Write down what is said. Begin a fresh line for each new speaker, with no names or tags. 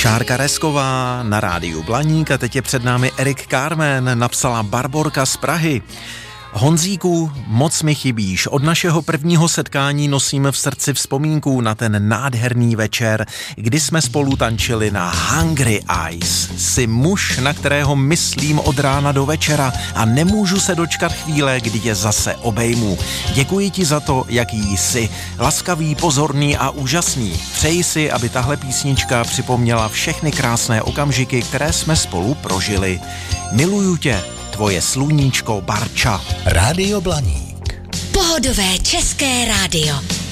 Šárka Resková na rádiu Blaník a teď je před námi Erik Carmen, napsala Barborka z Prahy. Honzíku, moc mi chybíš. Od našeho prvního setkání nosím v srdci vzpomínku na ten nádherný večer, kdy jsme spolu tančili na Hungry Eyes. Jsi muž, na kterého myslím od rána do večera a nemůžu se dočkat chvíle, kdy tě zase obejmu. Děkuji ti za to, jaký jsi. Laskavý, pozorný a úžasný. Přeji si, aby tahle písnička připomněla všechny krásné okamžiky, které jsme spolu prožili. Miluju tě. Tvoje sluníčko Barča.
Rádio Blaník.
Pohodové české rádio.